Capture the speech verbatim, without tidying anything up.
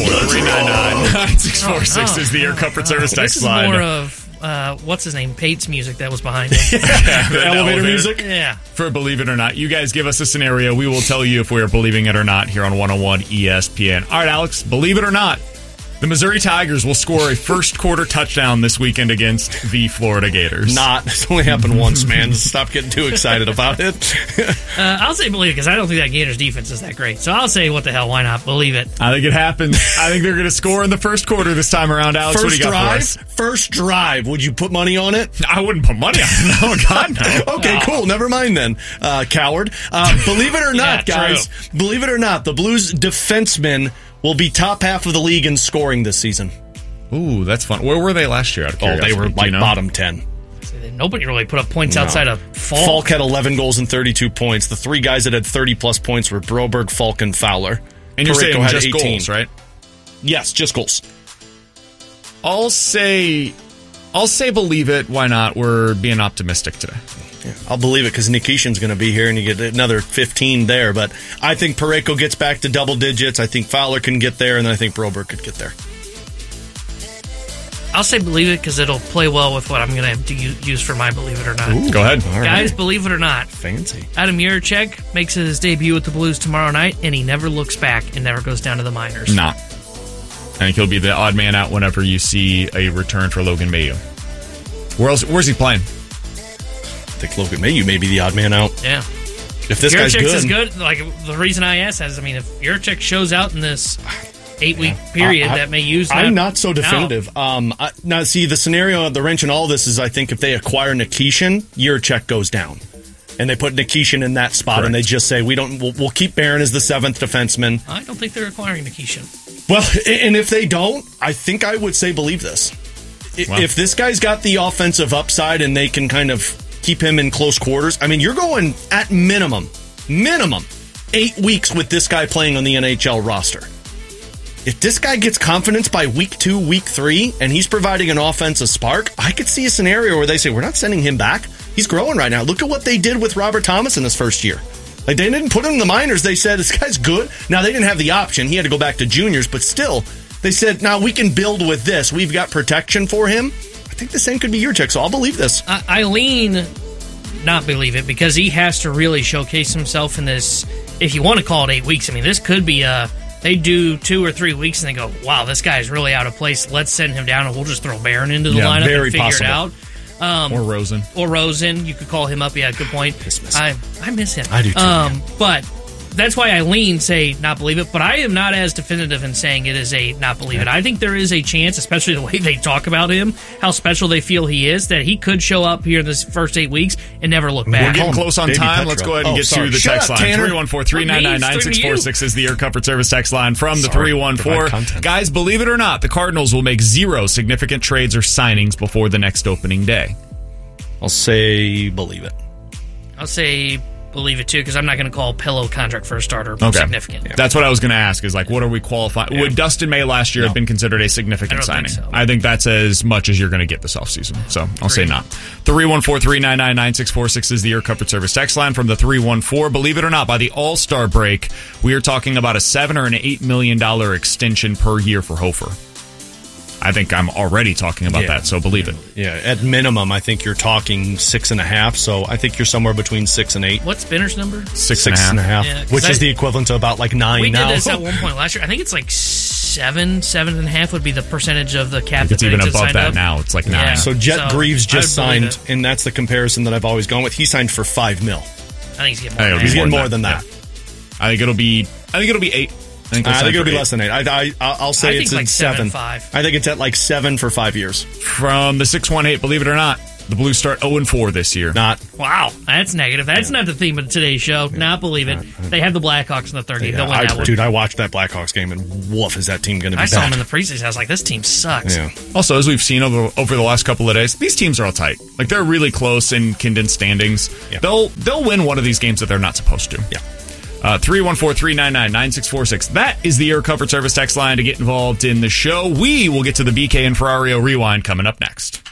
four three nine nine nine six four six is the Air Comfort Service text This is line. more of, uh, what's his name, Pate's music that was behind it. yeah, the elevator, elevator music? Yeah. For Believe It or Not. You guys give us a scenario. We will tell you if we are believing it or not here on one oh one E S P N. All right, Alex, believe it or not, the Missouri Tigers will score a first quarter touchdown this weekend against the Florida Gators. Not. It's only happened once, man. Stop getting too excited about it. Uh, I'll say believe it because I don't think that Gators defense is that great. So I'll say what the hell, why not? Believe it. I think it happens. I think they're going to score in the first quarter this time around. Alex, First what do you got drive? for us? First drive. Would you put money on it? I wouldn't put money on it. No, God, no. Okay, No. cool. Never mind then, uh, coward. Uh, believe it or not, Yeah, guys, believe it or not, the Blues defensemen will be top half of the league in scoring this season. Ooh, that's fun. Where were they last year? Out of Oh, they curiosity? were Do like you know? bottom ten. Nobody really put up points outside of Falk. Falk had eleven goals and thirty-two points. The three guys that had thirty-plus points were Broberg, Falk, and Fowler. And you're Parayko saying had just eighteen. goals, right? Yes, just goals. I'll say, I'll say believe it. Why not? We're being optimistic today. Yeah, I'll believe it because Nikishin's going to be here and you get another fifteen there. But I think Parayko gets back to double digits. I think Fowler can get there, and then I think Broberg could get there. I'll say believe it because it'll play well with what I'm going to have to u- use for my believe it or not. Ooh, Go ahead. all right. Guys, believe it or not, Fancy. Adam Yurachek makes his debut with the Blues tomorrow night, and he never looks back and never goes down to the minors. Not. I think he'll be the odd man out whenever you see a return for Logan Mayo. Where else? Where's he playing? I think Logan Mayo may be the odd man out. Yeah. If this guy's Yurachek good. is good. Like, the reason I asked that is, I mean, if Yurachek shows out in this eight-week period I- I- that may use I'm that not so definitive. Um, I, now, see, the scenario, the wrench in all this is I think if they acquire Nikishin, Yurachek goes down. And they put Nikishin in that spot, Correct. and they just say, we don't. We'll, we'll keep Barron as the seventh defenseman. I don't think they're acquiring Nikishin. Well, and if they don't, I think I would say believe this. I- Wow. If this guy's got the offensive upside and they can kind of keep him in close quarters, I mean, you're going at minimum, minimum, eight weeks with this guy playing on the N H L roster. If this guy gets confidence by week two, week three, and he's providing an offensive spark, I could see a scenario where they say, we're not sending him back. He's growing right now. Look at what they did with Robert Thomas in his first year. Like, they didn't put him in the minors. They said, this guy's good. Now, they didn't have the option. He had to go back to juniors, but still, they said, now we can build with this. We've got protection for him. I think the same could be your check, so I'll believe this. I, I lean not believe it because he has to really showcase himself in this. If you want to call it eight weeks, I mean, this could be a. They do two or three weeks and they go, wow, this guy's really out of place. Let's send him down and we'll just throw Barron into the Yeah, lineup very and figure possible. it out. Um, Or Rosen. or Rosen, you could call him up. Yeah, good point. Just miss him. I I miss him. I do too, Um, man. but that's why I lean say not believe it. But I am not as definitive in saying it is a not believe it. I think there is a chance, especially the way they talk about him, how special they feel he is, that he could show up here in this first eight weeks and never look We're back. getting close on Baby time. Petro. Let's go ahead and Oh, get sorry. to the Shut text up, line. Tanner. three one four, three nine nine, nine six four six is the Air Comfort Service text line from the Sorry. three one four. Provide content. Guys, believe it or not, the Cardinals will make zero significant trades or signings before the next opening day. I'll say believe it. I'll say believe it too because I'm not going to call Pillow contract for a starter Okay. significant. Yeah. That's what I was going to ask is like, what are we qualifying? Yeah. Would Dustin May last year No. have been considered a significant I don't signing? think so. I think that's as much as you're going to get this offseason. So I'll say not. three one four, three nine nine, nine six four six is the Air Comfort Service text line from the three one four. Believe it or not, by the All-Star break, we are talking about a seven or an eight million dollar extension per year for Hofer. I think I'm already talking about Yeah. that, so believe it. Yeah, at minimum, I think you're talking six and a half. So I think you're somewhere between six and eight. What's Spinner's number? Six, Six and a half, Yeah, 'cause which I- is the equivalent to about like nine We now. did this at one point last year. I think it's like seven, seven and a half would be the percentage of the cap. It's that even makes it above signed that up. now. It's like nine. Yeah. So Jet So, Greaves just I would believe signed, and that's the comparison that I've always gone with. He signed for five mil. I think he's getting I think more. it'll than He's that. getting more more than than that. that. I think it'll be. I think it'll be eight. I think, I they'll think sign it'll for be eight. less than eight. I, I, I'll say I it's think in like seven, seven. five. I think it's at like seven for five years. From the six one eight, believe it or not, the Blues start oh and four this year. Not. Wow, that's negative. That's not the theme of today's show. Not believe it. They have the Blackhawks in the third game. They'll win I, that one. dude, I watched that Blackhawks game, and woof, is that team going to be I saw bad? him in the preseason. I was like, this team sucks. Yeah. Also, as we've seen over over the last couple of days, these teams are all tight. Like they're really close in condensed standings. Yeah. They'll they'll win one of these games that they're not supposed to. Yeah. Uh, three one four, three nine nine, nine six four six. That is the Air Comfort Service text line to get involved in the show. We will get to the B K and Ferrario Rewind coming up next.